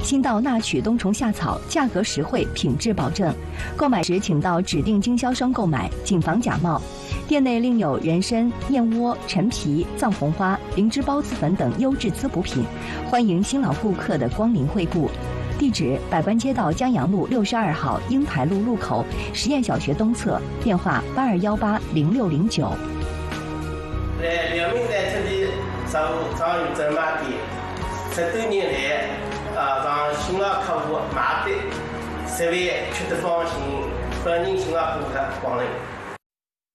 新到纳曲冬虫夏草，价格实惠，品质保证。购买时请到指定经销商购买，谨防假冒。店内另有人参、燕窝、陈皮、藏红花、灵芝孢子粉等优质滋补品，欢迎新老顾客的光临惠顾。地址：百官街道江阳路62号英台路路口实验小学东侧，电话82180609。 在辽宁在这里常有在卖店，10多年来，让新老客户买的，10万吃得放心，欢迎新老顾客光临。